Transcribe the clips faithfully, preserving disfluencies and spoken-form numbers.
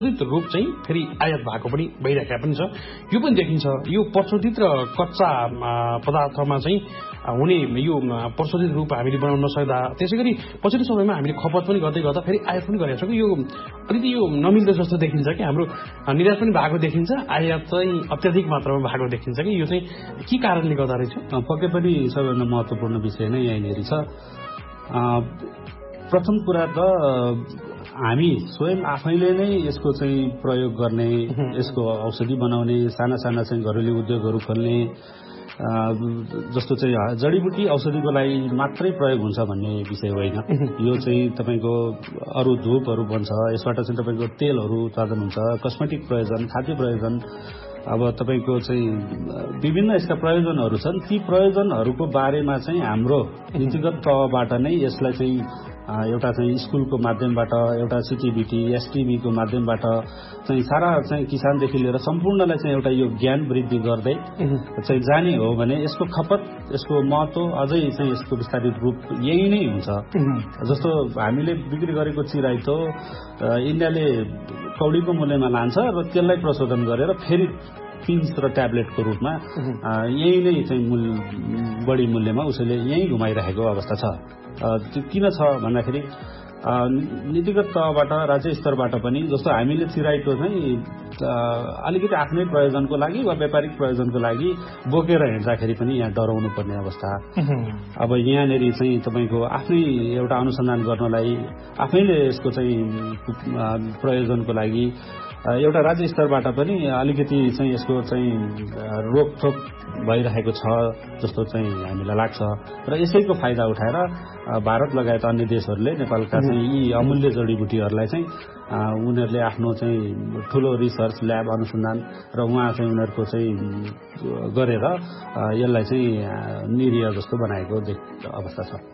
रूप चाहिँ फेरि आयात भएको पनि भइरहेका पनि छ। यो पनि देखिन्छ यो प्रशोधित र कच्चा पदार्थमा चाहिँ हुने यो प्रशोधित रूप हामीले बनाउन नसक्दा त्यसै गरी पछिल्लो समयमा हामीले खपत पनि गर्दै गर्दा फेरि आयात पनि गरेका छौँ कि यो अलिकति यो नमिल्दो जस्तो देखिन्छ कि हाम्रो निर्यात पनि भएको देखिन्छ आयात चाहिँ अत्याधिक मात्रामा भएको देखिन्छ कि यो चाहिँ के कारणले गर्दा रहेछ? पक्कै पनि सबैभन्दा महत्त्वपूर्ण विषय नै यहीँनिर छ। प्रथम कुरा त हामी स्वयं आफैले नै यसको चाहिँ प्रयोग गर्ने, यसको औषधि बनाउने, साना साना चाहिँ घरेलु उद्योगहरू खोल्ने, जस्तो चाहिँ जडीबुटी औषधिको लागि मात्रै प्रयोग हुन्छ भन्ने विषय होइन। यो चाहिँ तपाईँको अरू धूपहरू बन्छ, यसबाट चाहिँ तपाईँको तेलहरू उत्पादन हुन्छ, कस्मेटिक प्रयोजन, खाद्य प्रयोजन, अब तपाईँको चाहिँ विभिन्न यसका प्रयोजनहरू छन्। ती प्रयोजनहरूको बारेमा चाहिँ हाम्रो नीतिगत तहबाट नै यसलाई चाहिँ एउटा चाहिँ स्कुलको माध्यमबाट, एउटा सिटिबिटी एसटिबीको माध्यमबाट चाहिँ सारा चाहिँ किसानदेखि लिएर सम्पूर्णलाई चाहिँ एउटा यो ज्ञान वृद्धि गर्दै चाहिँ जाने हो भने यसको खपत, यसको महत्त्व अझै चाहिँ यसको विस्तारित रूप यही नै हुन्छ। जस्तो हामीले बिक्री गरेको चिराइतो इन्डियाले कौडीको मूल्यमा लान्छ र त्यसलाई प्रशोधन गरेर फेरि पिन्स र ट्याब्लेटको रूपमा यही नै चाहिँ मूल्य बढी मूल्यमा उसैले यही घुमाइरहेको अवस्था छ। त्यो किन छ भन्दाखेरि नीतिगत तहबाट, राज्य स्तरबाट पनि जस्तो हामीले चिराइतो चाहिँ अलिकति आफ्नै प्रयोजनको लागि वा व्यापारिक प्रयोजनको लागि बोकेर हिँड्दाखेरि पनि यहाँ डराउनु पर्ने अवस्था। अब यहाँनिर चाहिँ तपाईँको आफ्नै एउटा अनुसन्धान गर्नलाई, आफैले यसको चाहिँ प्रयोजनको लागि एउटा राज्य स्तरबाट पनि अलिकति चाहिँ यसको चाहिँ रोकथोक भइरहेको छ जस्तो चाहिँ हामीलाई लाग्छ र यसैको फाइदा उठाएर भारत लगायत अन्य देशहरूले नेपालका चाहिँ यी अमूल्य जडीबुटीहरूलाई चाहिँ उनीहरूले आफ्नो चाहिँ ठुलो रिसर्च ल्याब अनुसन्धान र उहाँ चाहिँ उनीहरूको चाहिँ गरेर यसलाई चाहिँ निरीह जस्तो बनाएको अवस्था छ।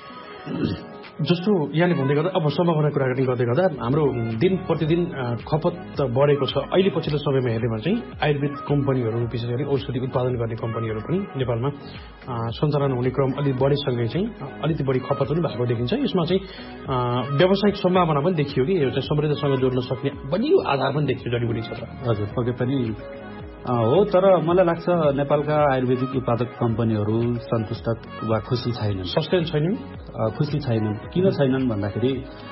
जस्तो यहाँले भन्दै गर्दा अब सम्भावना कुराकानी गर्दै गर्दा हाम्रो दिन प्रतिदिन खपत बढेको छ। अहिले पछिल्लो समयमा हेर्नेमा चाहिँ आयुर्वेद कम्पनीहरू, विशेष गरी औषधि उत्पादन गर्ने कम्पनीहरू पनि नेपालमा सञ्चालन हुने क्रम अलिक बढीसँगै चाहिँ अलिकति बढी खपत पनि भएको देखिन्छ। यसमा चाहिँ व्यावसायिक सम्भावना पनि देखियो कि यो चाहिँ समृद्धसँग जोड्न सक्ने बलियो आधार पनि देखियो जडीबुटी क्षेत्र। हजुर, पक्कै पनि हो, तर मलाई लाग्छ नेपालका आयुर्वेदिक उत्पादक कम्पनीहरू सन्तुष्ट वा खुसी छैनन्। सस्टेन छैनन्, खुसी छैनन्। किन छैनन् भन्दाखेरि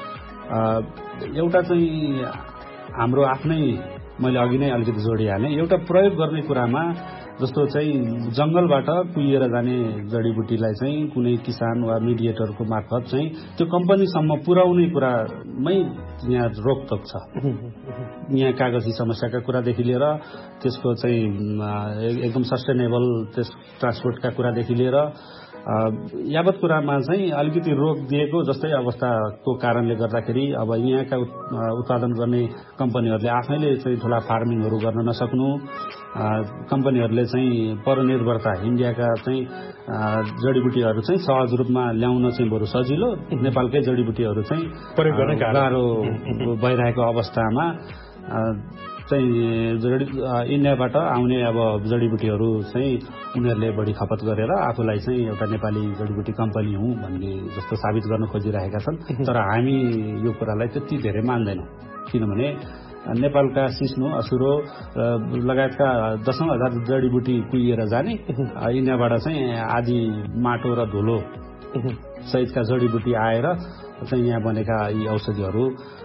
एउटा चाहिँ हाम्रो आफ्नै, मैले अघि नै अलिकति जोडिहालेँ, एउटा प्रयोग गर्ने कुरामा जस्तो चाहिँ जंगलबाट कुहिएर जाने जडीबुटीलाई चाहिँ कुनै किसान वा मिडिएटरको मार्फत चाहिँ त्यो कम्पनीसम्म पुर्याउने कुरामै यहाँ रोकटोक छ। यहाँ कागजी समस्याका कुरादेखि लिएर त्यसको चाहिँ एकदम सस्टेनेबल त्यस ट्रान्सपोर्टका कुरादेखि लिएर यावत कुरामा चाहिँ अलिकति रोक दिएको जस्तै अवस्थाको कारणले गर्दाखेरि अब यहाँका उत्पादन गर्ने कम्पनीहरूले आफैले चाहिँ ठुला फार्मिङहरू गर्न नसक्नु, कम्पनीहरूले चाहिँ परनिर्भरता, इन्डियाका चाहिँ जडीबुटीहरू चाहिँ सहज रूपमा ल्याउन चाहिँ बरु सजिलो, नेपालकै जडीबुटीहरू चाहिँ प्रयोग गर्न गाह्रो भइरहेको अवस्थामा चाहिँ जडी इन्डियाबाट आउने अब जडीबुटीहरू चाहिँ उनीहरूले बढी खपत गरेर आफूलाई चाहिँ एउटा नेपाली जडीबुटी कम्पनी हुँ भन्ने जस्तो साबित गर्न खोजिरहेका छन्। तर हामी यो कुरालाई त्यति धेरै मान्दैनौँ, किनभने नेपालका सिस्नो, असुरो लगायतका दशौं हजार जडीबुटी कुहिएर जाने, इन्डियाबाट चाहिँ आधी माटो र धुलो सहितका जडीबुटी आएर चाहिँ यहाँ बनेका यी औषधिहरू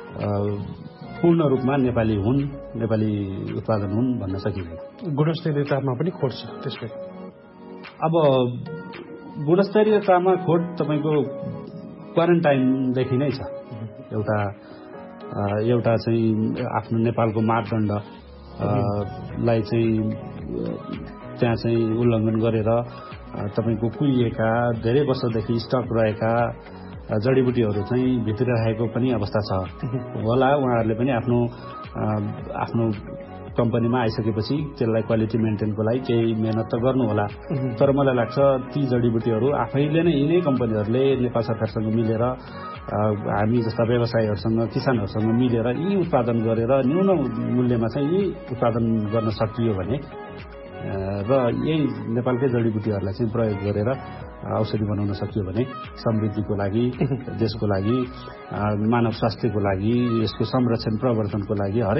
पूर्ण रूपमा नेपाली हुन्, नेपाली उत्पादन हुन् भन्न सकिँदैन। गुणस्तरीयतामा पनि खोट छ त्यसकै। अब गुणस्तरीयतामा खोट तपाईँको क्वारेन्टाइनदेखि नै छ। एउटा एउटा चाहिँ आफ्नो नेपालको मापदण्डलाई चाहिँ त्यहाँ चाहिँ उल्लङ्घन गरेर तपाईँको कुहिएका धेरै वर्षदेखि स्टक रहेका जडीबुटीहरू चाहिँ भित्रिरहेको पनि अवस्था छ होला। उहाँहरूले पनि आफ्नो आफ्नो कम्पनीमा आइसकेपछि त्यसलाई क्वालिटी मेन्टेनको लागि केही मेहनत त गर्नु होला। तर मलाई लाग्छ ती जडीबुटीहरू आफैले नै यिनै कम्पनीहरूले नेपाल सरकारसँग मिलेर, हामी जस्ता व्यवसायीहरूसँग, किसानहरूसँग मिलेर यी उत्पादन गरेर न्यून मूल्यमा चाहिँ यी उत्पादन गर्न सकियो भने र यही नेपालकै जडीबुटीहरूलाई चाहिँ प्रयोग गरेर औषधि बनाउन सकियो भने समृद्धिको लागि, देशको लागि, मानव स्वास्थ्यको लागि, यसको संरक्षण प्रवर्धनको लागि हरेक